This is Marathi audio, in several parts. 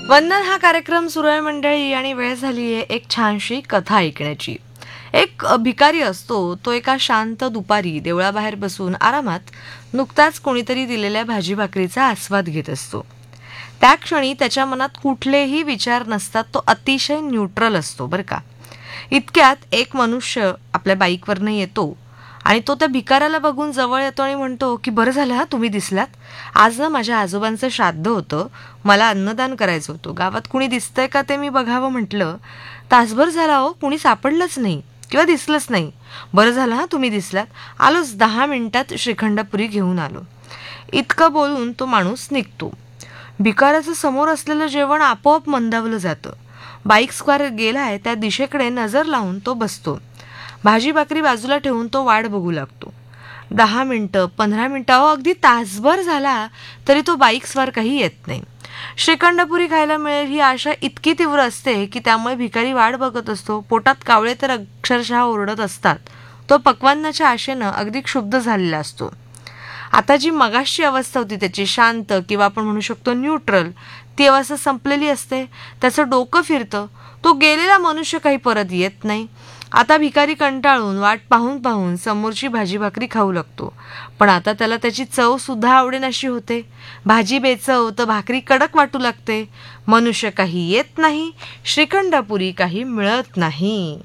वंदन हा कार्यक्रम सुरू आहे मंडळी आणि वेळ झाली आहे एक छानशी कथा ऐकण्याची. एक भिकारी असतो. तो एका शांत दुपारी देवळाबाहेर बसून आरामात नुकताच कोणीतरी दिलेल्या भाजी भाकरीचा आस्वाद घेत असतो. त्या क्षणी त्याच्या मनात कुठलेही विचार नसतात. तो अतिशय न्यूट्रल असतो बरं का. इतक्यात एक मनुष्य आपल्या बाईकवरनं येतो आणि तो त्या भिकाऱ्याला बघून जवळ येतो आणि म्हणतो की बरं झालं हा तुम्ही दिसलात. आज ना माझ्या आजोबांचं श्राद्ध होतं. मला अन्नदान करायचं होतं. गावात कुणी दिसतंय का ते मी बघावं म्हटलं. तासभर झाला हो कुणी सापडलंच नाही किंवा दिसलंच नाही. बरं झालं हा तुम्ही दिसलात. आलोच 10 मिनिटात श्रीखंडपुरी घेऊन आलो. इतकं बोलून तो माणूस निघतो. भिकाऱ्याचं समोर असलेलं जेवण आपोआप मंदावलं जातं. बाईक स्क्वेअर गेलाय त्या दिशेकडे नजर लावून तो बसतो. भाजी भाकरी बाजूला ठेवून तो वाट बघू लागतो. 10 मिनिटं 15 मिनिटं अगदी तासभर झाला तरी तो बाईक स्वार काही येत नाही. श्रीखंडपुरी खायला मिळेल ही आशा इतकी तीव्र असते की त्यामुळे भिकारी वाट बघत असतो. पोटात कावळे तर अक्षरशः ओरडत असतात. तो पक्वान्नाच्या आशेनं अगदी क्षुब्ध झालेला असतो. आता जी मगाशी अवस्था होती त्याची शांत किंवा आपण म्हणू शकतो न्यूट्रल, ती अवस्था संपलेली असते. त्याचं डोकं फिरतं. तो गेलेला मनुष्य काही परत येत नाही. आता भिकारी कंटाळून वाट पाहून पाहून समोरची भाजी भाकरी खाऊ लागतो. पण आता त्याला त्याची चव सुद्धा आवडेनाशी होते. भाजी बेचव तर भाकरी कडक वाटू लागते. मनुष्य काही येत नाही. श्रीखंडपुरी काही मिळत नाही.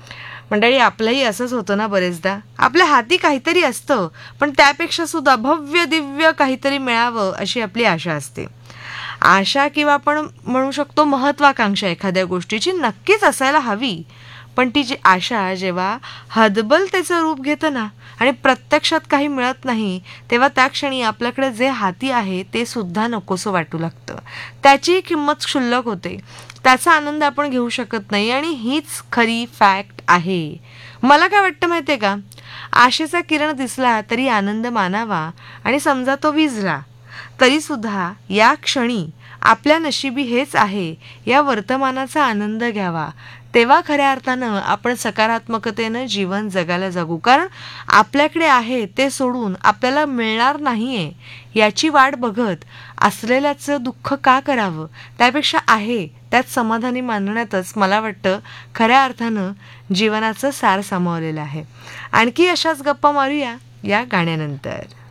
मंडळी आपलंही असंच होतं ना बरेचदा. आपल्या हाती काहीतरी असतं पण त्यापेक्षा सुद्धा भव्य दिव्य काहीतरी मिळावं अशी आपली आशा असते. आशा किंवा आपण म्हणू शकतो महत्वाकांक्षा एखाद्या गोष्टीची नक्कीच असायला हवी. पण ती जी आशा जेव्हा हतबलतेचं रूप घेतं ना आणि प्रत्यक्षात काही मिळत नाही तेव्हा त्या क्षणी आपल्याकडे जे हाती आहे ते सुद्धा नकोसं वाटू लागतं. त्याची किंमत क्षुल्लक होते. त्याचा आनंद आपण घेऊ शकत नाही आणि हीच खरी फॅक्ट आहे. मला काय वाटतं माहिती आहे का, आशेचा किरण दिसला तरी आनंद मानावा आणि समजा तो विझला तरीसुद्धा या क्षणी आपल्या नशिबी हेच आहे या वर्तमानाचा आनंद घ्यावा. तेव्हा खऱ्या अर्थानं आपण सकारात्मकतेनं जीवन जगायला जगू. कारण आपल्याकडे आहे ते सोडून आपल्याला मिळणार नाही आहे याची वाट बघत असलेल्याचं दुःख का करावं. त्यापेक्षा आहे त्यात समाधानी मानण्यातच मला वाटतं खऱ्या अर्थानं जीवनाचं सार सामावलेलं आहे. आणखी अशाच गप्पा मारूया या गाण्यानंतर.